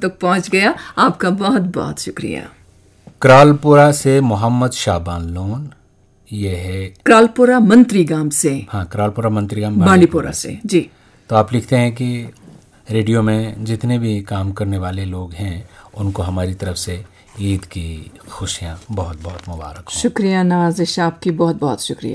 تک پہنچ گیا. آپ کا بہت بہت شکریہ. کرالپورہ سے محمد شعبان لون، یہ ہے کرالپورہ منتری گام سے. ہاں، کرالپورہ منتری گام بانڈی پورہ سے. جی. تو آپ لکھتے ہیں کہ ریڈیو میں جتنے بھی کام کرنے والے لوگ ہیں ان کو ہماری طرف سے عید کی خوشیاں بہت بہت مبارک ہوں. شکریہ نوازش، آپ کی بہت بہت شکریہ.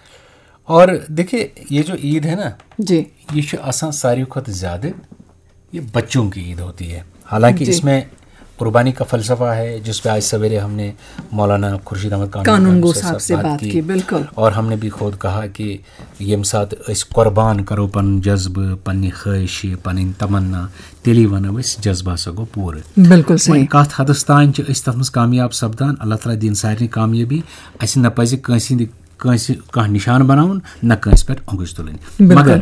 اور دیکھیے یہ جو عید ہے نا جی، یہ آسان ساروی کھت زیادہ یہ بچوں کی عید ہوتی ہے. حالانکہ اس میں قربانی کا فلسفہ ہے جس پہ آج سویرے ہم نے مولانا خورشید احمد قانون گو صاحب سے بات کی. بالکل. اور ہم نے بھی خود کہا کہ یم سات اس قربان کرو پن جذبہ پنہ خواہش پن تمنا تیلی ونو اس جذبہ سا گو پور. بالکل صحیح. کت حدس تان تر مز کامیاب سپدان. اللہ تعالیٰ دین سارے کامیابی. اس نہ پزِ کانٛہہ نشان بناؤن نہ کٲنٛسہِ پٮ۪ٹھ انگُش تُلٕنۍ. مگر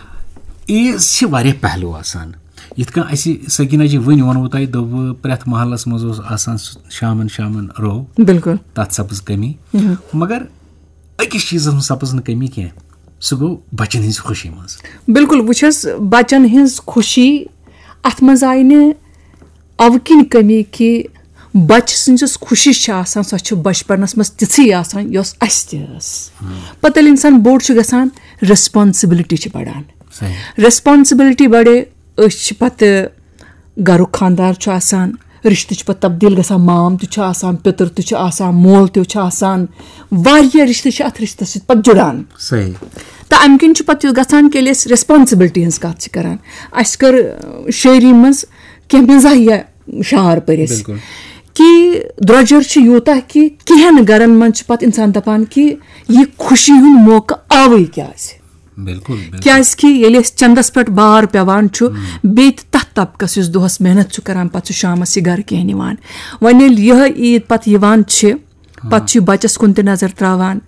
عیٖذ چھِ واریاہ پہلو آسان. یِتھ کٔنۍ اَسہِ سکیٖنہ جی وٕنۍ ووٚنوٕ تۄہہِ دوٚپوٕ پرٛٮ۪تھ محلس منٛز اوس آسان شامن رو. بالکل. تَتھ سپٕز کمی. مگر أکِس چیٖزس منٛز سپٕز نہٕ کمی کینٛہہ، سُہ گوٚو بچن ہٕنٛز خوشی منٛز. بالکل. بہٕ چھس بچن ہٕنٛز خوشی اتھ منٛز آیہِ نہٕ اَوٕ کِنۍ کمی کہِ بچہِ سٕنٛزِس خوشی چھِ آسان سۄ چھِ بچپنس منٛز تِژھٕے آسان یۄس اَسہِ تہِ ٲس. پتہٕ ییٚلہِ انسان بوٚڑ چھُ گژھان ریسپانسبلٹی چھِ بڑان. ریسپانسبلٹی بڑے أسۍ چھِ پتہٕ گرُک خاندار چھُ آسان، رشتہٕ چھِ پتہٕ تبدیل گژھان. مام تہِ چھُ آسان، پِتٕر تہِ چھُ آسان، مول تہِ چھُ آسان. واریاہ رشتہٕ چھِ اتھ رشتس سۭتۍ پتہٕ جُڑان. تہٕ امہِ کِنۍ چھُ پتہٕ گژھان کہ ییٚلہِ أسۍ ریسپانسبلٹی ہٕنٛز کتھ چھِ کران، اسہِ کٔر شٲعری منٛز کینٛہہ مزاحیہ شعار پٔرۍ أسۍ کہ درٛۄجر چھُ یوٗتاہ کہ کینٛہن گرن منٛز چھُ پتہٕ انسان دپان کہ یہِ خوشی ہُنٛد موقعہٕ آوٕے کیازِ. کیازِ کہ ییٚلہِ أسۍ چندس پٮ۪ٹھ بار پیوان چھُ بیٚیہِ تہِ تتھ طبقس یُس دۄہس محنت چھُ کران پتہٕ چھُ شامس یہِ گرٕ کینٛہہ نِوان. وۄنۍ ییٚلہِ یِہے عیٖد پتہٕ یِوان چھِ پتہٕ چھُ بچس کُن تہِ نظر تراوان،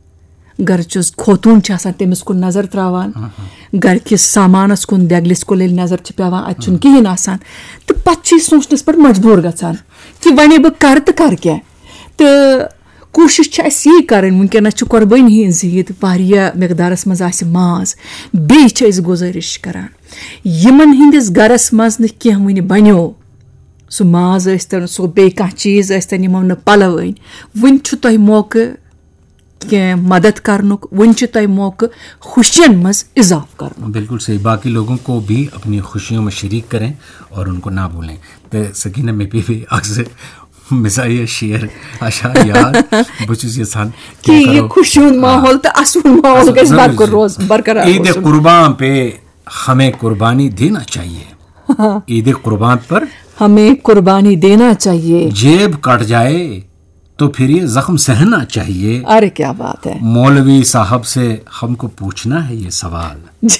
گرٕچ یُس خوتوٗن چھِ آسان تٔمِس کُن نظر تراوان، گرِکِس سامانس کُن دٮ۪گلِس کُن ییٚلہِ نظر چھِ پیوان اتہِ چھُنہٕ کِہینۍ آسان. تہٕ پتہٕ چھِ یہِ سونٛچنس پٮ۪ٹھ مجبوٗر گژھان کہ وۄنۍ بہٕ کرٕ تہٕ کرٕ کیٛاہ. تہٕ کوٗشش چھِ اَسہِ یی کرٕنۍ. وٕنکیٚنس چھِ قۄربٲنی ہٕنٛز عیٖد واریاہ مقدارس منٛز آسہِ ماز. بیٚیہِ چھِ أسۍ گُزٲرِش کران یِمن ہٕنٛدِس گرس منٛز نہٕ کینٛہہ وُنہِ بنیو، سُہ ماز ٲسۍتن سُہ بیٚیہِ کانٛہہ چیٖز ٲسۍتن یِمو نہٕ پلو أنۍ، وُنہِ چھُ تۄہہِ موقعہٕ کینٛہہ مدد کرنُک، وُنہِ چھُ تۄہہِ موقعہٕ خوشین منٛز اضافہٕ کرنُک. بالکل صحیح. باقی لوگوں کو بھی اپنی خوشیوں میں شریک کریں اور ان کو نہ بھولیں. تو سکینہ میں بھی اکثر مزاحیہ شعر اشعار یاد بہٕ چھُس یژھان کہ یہ خوشی ہُنٛد ماحول تہٕ اصل ماحول گژھِ برقرار. عید قربان پہ ہمیں قربانی دینا چاہیے. عید قربان پر ہمیں قربانی دینا چاہیے. جیب کٹ جائے تو پھر یہ زخم سہنا چاہیے. ارے کیا بات ہے. مولوی صاحب سے ہم کو پوچھنا ہے یہ سوال.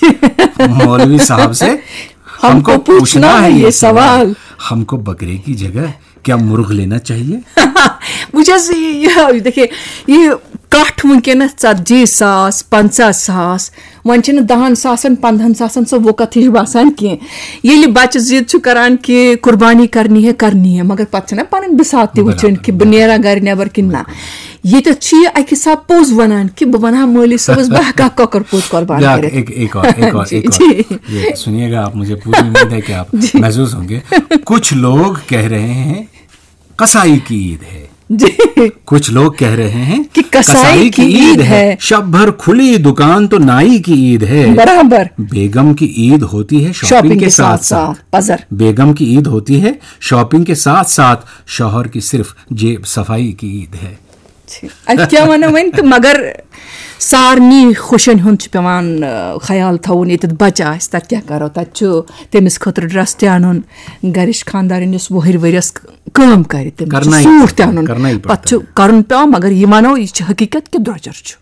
مولوی صاحب سے ہم کو پوچھنا ہے یہ سوال. ہم کو بکرے کی جگہ کیا مرغ لینا چاہیے. بہٕ چھس دیکھیے یہ کٹھ ونکیٚنس 40,000 50,000 وۄنۍ چھنہٕ 10,000 15,000 سۄ وُکت ہِش باسان کینٛہہ. ییٚلہِ بچہِ ضد چھُ کران کہ قربانی کرنی ہے مگر پتہٕ چھنہ پنٕنۍ بِساط تہِ وٕچھان کہ بہٕ نیرا گرِ نیبر کِنہٕ نہ. ییٚتٮ۪تھ چھُ یہِ اکہِ حساب پوٚز ونان کہ بہٕ ونہا مٲلِس صٲبس بہٕ ہٮ۪کہٕ کۄکر پوٗت قۄربان کٔرِتھ. سنیے گا آپ مجھے پوری امید ہے کہ آپ محظوظ ہوں گے. کچھ لوگ کہہ رہے ہیں قصائی کی عید ہے. کچھ لوگ کہہ رہے ہیں کہ قصائی کی عید ہے. شب بھر کھلی دکان تو نائی کی عید ہے. برابر. بیگم کی عید ہوتی ہے شاپنگ کے ساتھ ساتھ. بیگم کی عید ہوتی ہے شاپنگ کے ساتھ ساتھ. شوہر کی صرف جیب صفائی کی عید ہے. کیا ونو وۄنۍ تہٕ مگر سارنٕے خوشین ہُنٛد چھُ پیوان خیال تھاوُن. ییٚتٮ۪تھ بچہ آسہِ تتہِ کیٛاہ کرو، تتہِ چھُ تٔمِس خٲطرٕ ڈرس تہِ انُن، گرِچ خاندارِنۍ یُس وُہٕرۍ ؤرِیَس کٲم کرِ تٔمِس چھُ سوٗٹ تہِ انُن، پتہٕ چھُ کرُن پیوان. مگر یہِ ونو یہِ چھِ حقیٖقت کہِ درٛۄجر چھُ.